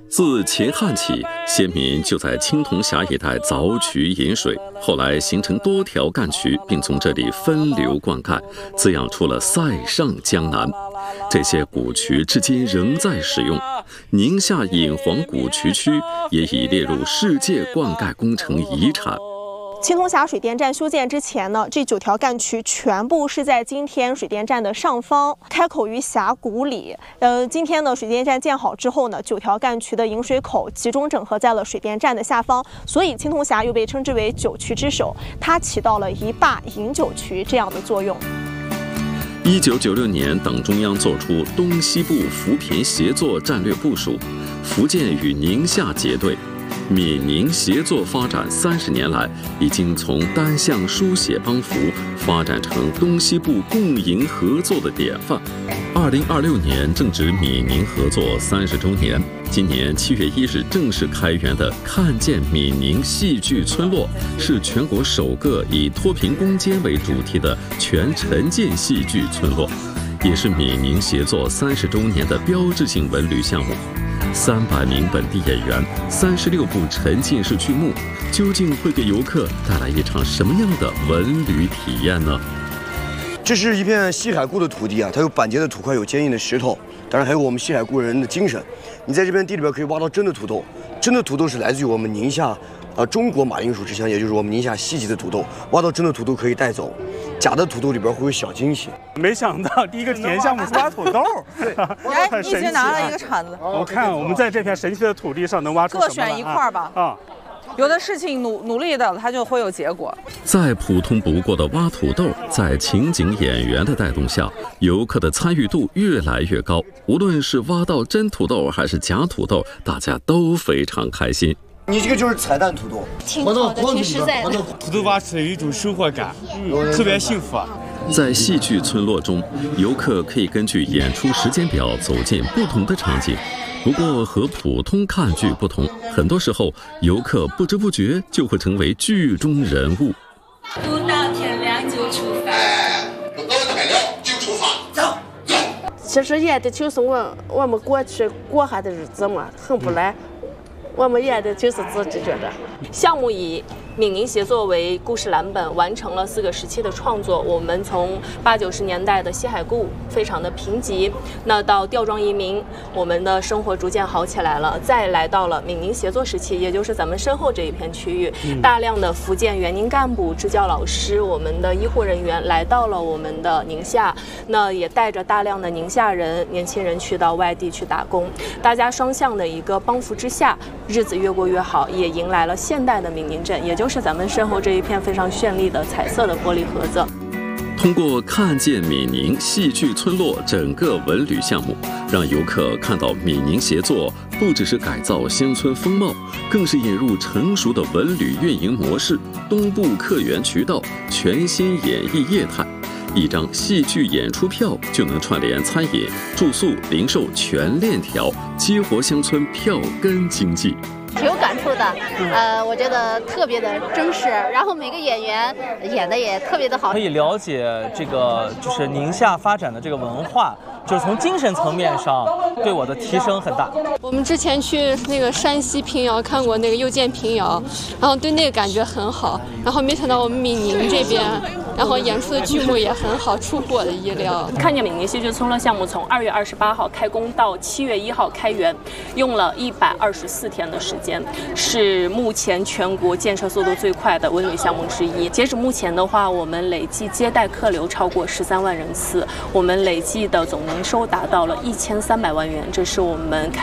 自秦汉起，先民就在青铜峡一带凿渠引水，后来形成多条干渠，并从这里分流灌溉，滋养出了塞上江南。这些古渠至今仍在使用。宁夏引黄古渠区也已列入世界灌溉工程遗产。 青铜峡水电站修建之前呢，这9条干渠全部是在今天水电站的上方，开口于峡谷里。今天呢，水电站建好之后呢，9条干渠的引水口集中整合在了水电站的下方，所以青铜峡又被称之为9渠之首，它起到了一坝引9渠这样的作用。 1996年，党中央作出东西部扶贫协作战略部署，福建与宁夏结对。闽宁协作发展30年来，已经从单向书写帮扶发展成东西部共赢合作的典范。2026年正值闽宁合作30周年，今年7月1日正式开园的看见闽宁戏剧村落，是全国首个以脱贫攻坚为主题的全沉浸戏剧村落，也是闽宁协作30周年的标志性文旅项目。300名本地演员，36部沉浸式剧目，究竟会给游客带来一场什么样的文旅体验呢？ 这是一片西海固的土地啊，它有板结的土块，有坚硬的石头，当然还有我们西海固人的精神。你在这片地里边可以挖到真的土豆，真的土豆是来自于我们宁夏，中国马铃薯之乡，也就是我们宁夏西级的土豆。挖到真的土豆可以带走，假的土豆里边会有小惊喜。 没想到第一个体验项目是挖土豆， 哎，你已经拿了一个铲子。 我看我们在这片神奇的土地上能挖出什么来？ 各选一块吧。啊。有的事情努力的，它就会有结果。 再普通不过的挖土豆，在情景演员的带动下，游客的参与度越来越高。无论是挖到真土豆还是假土豆，大家都非常开心。 你这个就是彩蛋土豆， 挺好的，挺实在的。 土豆挖出来有一种收获感，特别幸福啊！ 在戏剧村落中，游客可以根据演出时间表走进不同的场景。不过和普通看剧不同，很多时候游客不知不觉就会成为剧中人物。 不到天亮就出发， 不到天亮就出发，走。 其实演的就是我们过去过下的日子嘛，很不赖。我们演的就是自己觉得。 项目以闽宁协作为故事蓝本，完成了4个时期的创作。我们从80、90年代的西海固非常的贫瘠，那到吊庄移民，我们的生活逐渐好起来了。再来到了闽宁协作时期，也就是咱们身后这一片区域，大量的福建园林干部、支教老师、我们的医护人员来到了我们的宁夏，那也带着大量的宁夏人年轻人去到外地去打工，大家双向的一个帮扶之下，日子越过越好，也迎来了现代的闽宁镇，也就是咱们身后这一片非常绚丽的彩色的玻璃盒子。 通过看见闽宁戏剧村落整个文旅项目，让游客看到闽宁协作不只是改造乡村风貌，更是引入成熟的文旅运营模式，东部客源渠道，全新演艺业态。一张戏剧演出票就能串联餐饮、住宿、零售全链条，激活乡村票根经济。 挺有感触的，我觉得特别的真实，然后每个演员演的也特别的好， 可以了解这个就是宁夏发展的这个文化，就是从精神层面上对我的提升很大。 我们之前去那个山西平遥看过那个又见平遥，然后对那个感觉很好，然后没想到我们闽宁这边，然后演出的剧目也很好，出乎我的意料。 看见闽宁戏剧村落项目从2月28号开工到7月1号开园，用了124天的时间，是目前全国建设速度最快的文旅项目之一。截止目前的话，我们累计接待客流超过13万人次，我们累计的总营收达到了1300万元，这是我们